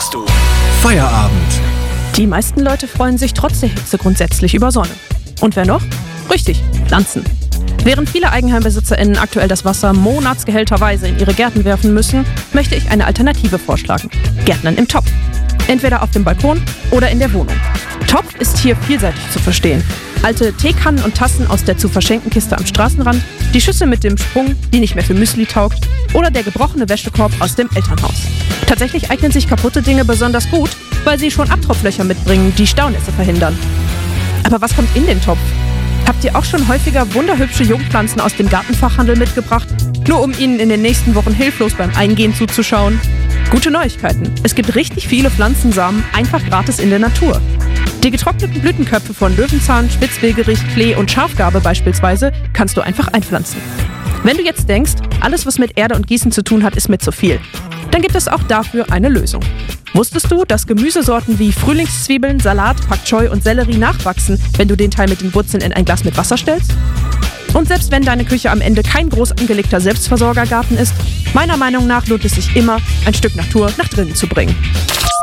denkst du? Feierabend. Die meisten Leute freuen sich trotz der Hitze grundsätzlich über Sonne. Und wer noch? Richtig, Pflanzen. Während viele EigenheimbesitzerInnen aktuell das Wasser monatsgehälterweise in ihre Gärten werfen müssen, möchte ich eine Alternative vorschlagen. Gärtnern im Topf. Entweder auf dem Balkon oder in der Wohnung. Topf ist hier vielseitig zu verstehen. Alte Teekannen und Tassen aus der zu verschenken Kiste am Straßenrand, die Schüssel mit dem Sprung, die nicht mehr für Müsli taugt, oder der gebrochene Wäschekorb aus dem Elternhaus. Tatsächlich eignen sich kaputte Dinge besonders gut, weil sie schon Abtropflöcher mitbringen, die Staunässe verhindern. Aber was kommt in den Topf? Habt ihr auch schon häufiger wunderhübsche Jungpflanzen aus dem Gartenfachhandel mitgebracht, nur um ihnen in den nächsten Wochen hilflos beim Eingehen zuzuschauen? Gute Neuigkeiten. Es gibt richtig viele Pflanzensamen einfach gratis in der Natur. Die getrockneten Blütenköpfe von Löwenzahn, Spitzwegerich, Klee und Schafgarbe beispielsweise kannst du einfach einpflanzen. Wenn du jetzt denkst, alles was mit Erde und Gießen zu tun hat, ist mir zu viel, dann gibt es auch dafür eine Lösung. Wusstest du, dass Gemüsesorten wie Frühlingszwiebeln, Salat, Pak Choi und Sellerie nachwachsen, wenn du den Teil mit den Wurzeln in ein Glas mit Wasser stellst? Und selbst wenn deine Küche am Ende kein groß angelegter Selbstversorgergarten ist, meiner Meinung nach lohnt es sich immer, ein Stück Natur nach drinnen zu bringen.